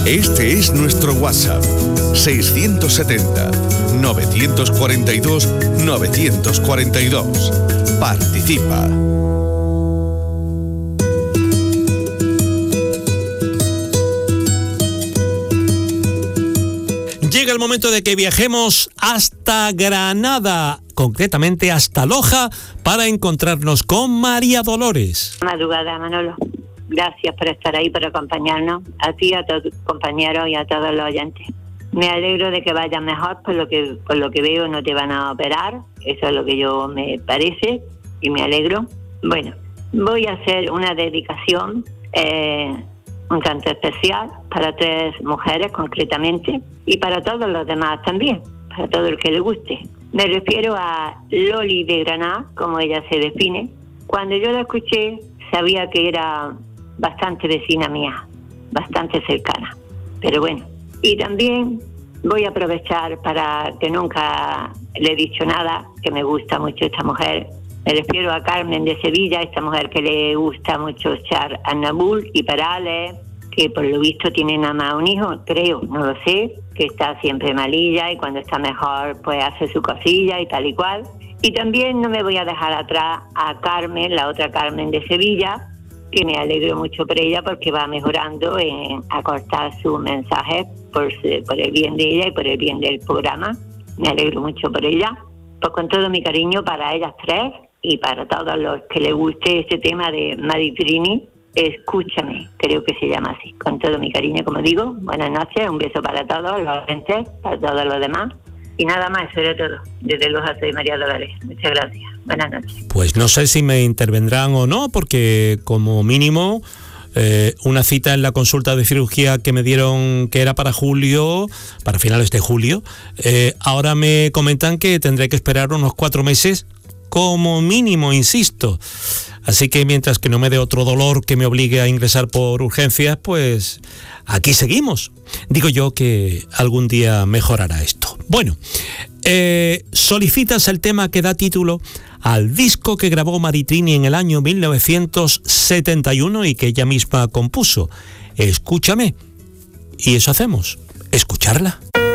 Este es nuestro WhatsApp, 670-942-942. Participa. Llega el momento de que viajemos hasta Granada, concretamente hasta Loja, para encontrarnos con María Dolores. Madrugada, Manolo. Gracias por estar ahí, por acompañarnos, a ti, a todos tus compañeros y a todos los oyentes. Me alegro de que vayas mejor, por lo que veo no te van a operar, eso es lo que yo me parece y me alegro. Bueno, voy a hacer una dedicación un tanto especial para 3 mujeres concretamente y para todos los demás también, para todo el que le guste. Me refiero a Loli de Granada, como ella se define. Cuando yo la escuché sabía que era bastante vecina mía, bastante cercana, pero bueno. Y también voy a aprovechar para que nunca le he dicho nada, que me gusta mucho esta mujer. Me refiero a Carmen de Sevilla, esta mujer que le gusta mucho echar a Nabul y Perales, que por lo visto tiene nada más un hijo, creo, no lo sé, que está siempre malilla y cuando está mejor pues hace su cosilla y tal y cual. Y también no me voy a dejar atrás a Carmen, la otra Carmen de Sevilla, que me alegro mucho por ella porque va mejorando en acortar sus mensajes por el bien de ella y por el bien del programa. Me alegro mucho por ella. Pues con todo mi cariño para ellas 3 y para todos los que les guste este tema de Mari Trini, escúchame, creo que se llama así. Con todo mi cariño, como digo, buenas noches, un beso para todos los oyentes, para todos los demás. Y nada más, eso era todo. Desde Loja soy María Dolores. Muchas gracias. Buenas noches. Pues no sé si me intervendrán o no, porque como mínimo una cita en la consulta de cirugía que me dieron que era para julio, para finales de julio, ahora me comentan que tendré que esperar unos 4 meses como mínimo, insisto. Así que mientras que no me dé otro dolor que me obligue a ingresar por urgencias, pues aquí seguimos. Digo yo que algún día mejorará esto. Bueno, solicitas el tema que da título al disco que grabó Mari Trini en el año 1971 y que ella misma compuso. Escúchame. Y eso hacemos, escucharla.